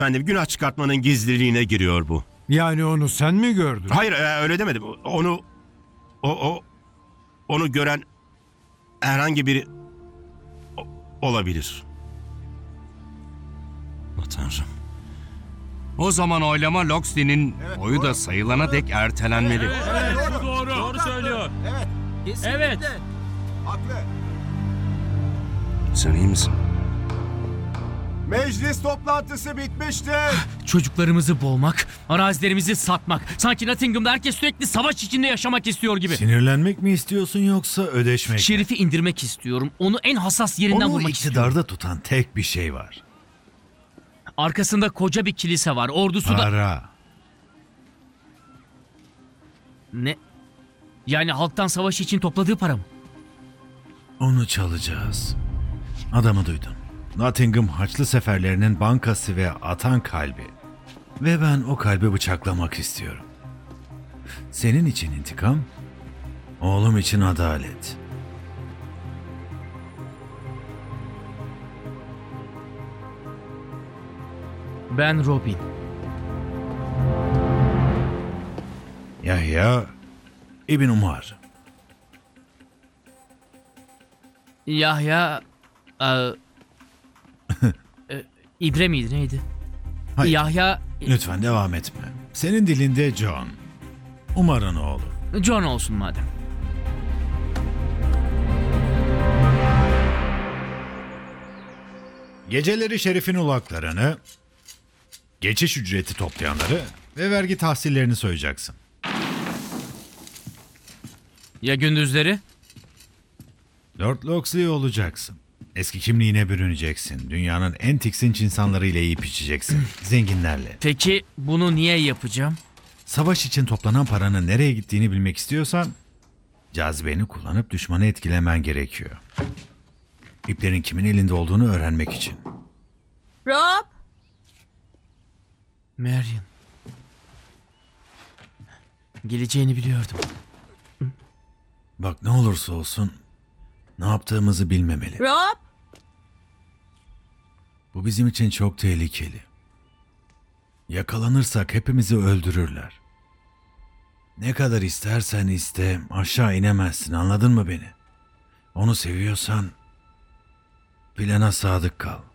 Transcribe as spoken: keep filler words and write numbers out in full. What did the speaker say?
Efendim, günah çıkartmanın gizliliğine giriyor bu. Yani onu sen mi gördün? Hayır, e, öyle demedim. Onu o o onu gören herhangi biri o- olabilir. Oh, Tanrım. O zaman oylama Loxley'nin oyu da sayılana dek ertelenmeli. Evet, bu doğru. Doğru söylüyor. Evet. Kesinlikle. Evet. Haklı. Sen iyi misin? Meclis toplantısı bitmiştir. Çocuklarımızı boğmak, arazilerimizi satmak. Sanki Nottingham'da herkes sürekli savaş içinde yaşamak istiyor gibi. Sinirlenmek mi istiyorsun yoksa ödeşmek mi? Şerif'i indirmek istiyorum. Onu en hassas yerinden Onu vurmak istiyorum. iktidarda tutan tek bir şey var. Arkasında koca bir kilise var. Ordusu da... Para. Ne? Yani halktan savaş için topladığı para mı? Onu çalacağız. Adamı duydun. Nottingham Haçlı Seferlerinin bankası ve atan kalbi. Ve ben o kalbi bıçaklamak istiyorum. Senin için intikam, oğlum için adalet. Ben Robin. Yahya İbn Umar. Yahya... e, e, İbre miydi neydi? Hayır, Yahya... lütfen devam etme. Senin dilinde John. Umar'ın oğlu. John olsun madem. Geceleri şerifin ulaklarını, geçiş ücreti toplayanları ve vergi tahsillerini soyacaksın. Ya gündüzleri? Lord Loxley olacaksın. Eski kimliğine bürüneceksin. Dünyanın en tiksinç insanlarıyla yiyip içeceksin. Zenginlerle. Peki bunu niye yapacağım? Savaş için toplanan paranın nereye gittiğini bilmek istiyorsan cazibeni kullanıp düşmanı etkilemen gerekiyor. İplerin kimin elinde olduğunu öğrenmek için. Rob, Marion. Geleceğini biliyordum. Bak, ne olursa olsun ne yaptığımızı bilmemeli. Rob, Bu bizim için çok tehlikeli. Yakalanırsak hepimizi öldürürler. Ne kadar istersen iste, aşağı inemezsin, anladın mı beni? Onu seviyorsan plana sadık kal.